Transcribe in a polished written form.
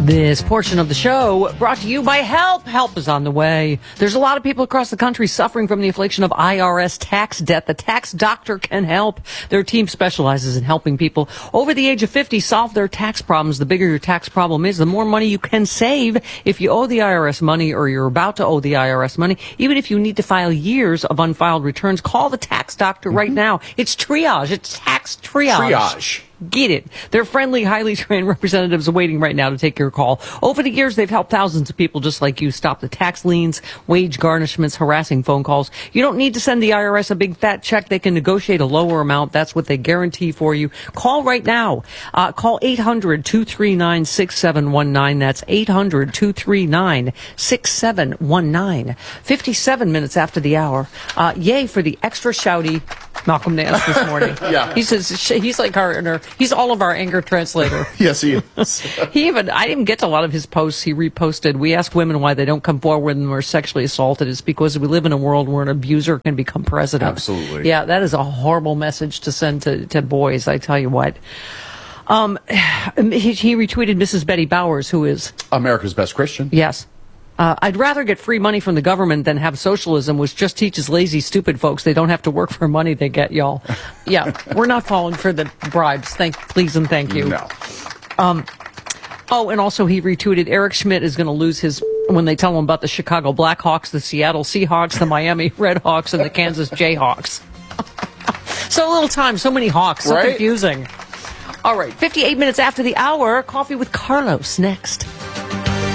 This portion of the show brought to you by Help. Help is on the way. There's a lot of people across the country suffering from the affliction of IRS tax debt. The Tax Doctor can help. Their team specializes in helping people over the age of 50 solve their tax problems. The bigger your tax problem is, the more money you can save. If you owe the IRS money or you're about to owe the IRS money, even if you need to file years of unfiled returns, call the Tax Doctor right now. It's triage. It's tax triage. Get it. They're friendly, highly trained representatives waiting right now to take your call. Over the years, they've helped thousands of people just like you stop the tax liens, wage garnishments, harassing phone calls. You don't need to send the IRS a big fat check. They can negotiate a lower amount. That's what they guarantee for you. Call right now. Call 800-239-6719. That's 800-239-6719. 57 minutes after the hour. Yay for the extra shouty Malcolm Nance this morning. Yeah. He says he's like he's all of our anger translator. Yes, he is. I didn't get to a lot of his posts he reposted. We ask women why they don't come forward when they're sexually assaulted. It's because we live in a world where an abuser can become president. Absolutely. Yeah, that is a horrible message to send to boys, I tell you what. He retweeted Mrs. Betty Bowers, who is America's Best Christian. Yes. I'd rather get free money from the government than have socialism, which just teaches lazy, stupid folks they don't have to work for money they get, y'all. Yeah, we're not falling for the bribes. Please and thank you. No. And also he retweeted Eric Schmidt is going to lose his, when they tell him about the Chicago Blackhawks, the Seattle Seahawks, the Miami Redhawks, and the Kansas Jayhawks. So little time, so many Hawks, so right? confusing. All right, 58 minutes after the hour, Coffee with Carlos next.